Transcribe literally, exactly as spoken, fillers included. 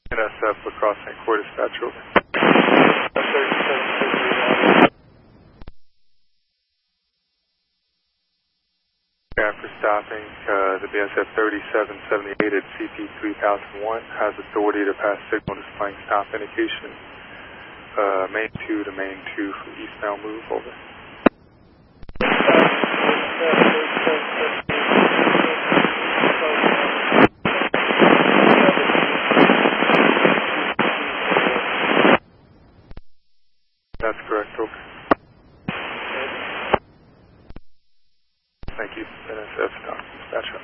N S F across Saint Croix dispatch, over. After stopping, uh, the B S F thirty-seven seventy-eight at C P three thousand one has authority to pass signal displaying stop indication. Uh, main two to main two for eastbound move, over. That's correct, over. Thank you, N S F, dispatch.